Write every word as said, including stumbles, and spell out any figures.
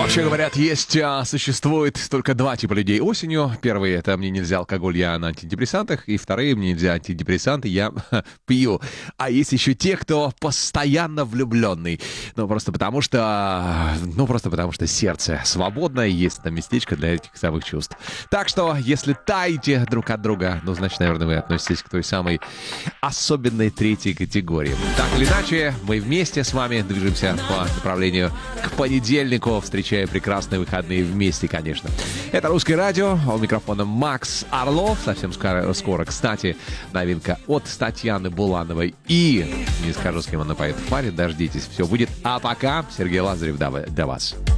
Вообще говорят, есть, а, существует только два типа людей осенью. Первый — это мне нельзя алкоголь, я на антидепрессантах. И вторые — мне нельзя антидепрессанты, я пью. А есть еще те, кто постоянно влюбленный. Ну, просто потому что... Ну, просто потому что сердце свободно, и есть там местечко для этих самых чувств. Так что, если таите друг от друга, ну, значит, наверное, вы относитесь к той самой особенной третьей категории. Так или иначе, мы вместе с вами движемся по направлению к понедельнику, встречая прекрасные выходные вместе, конечно. Это «Русское радио», у микрофона Макс Орлов. Совсем скоро, скоро, кстати, новинка от Татьяны Булановой. И, не скажу, с кем она поет в паре, дождитесь, все будет. А пока Сергей Лазарев для вас.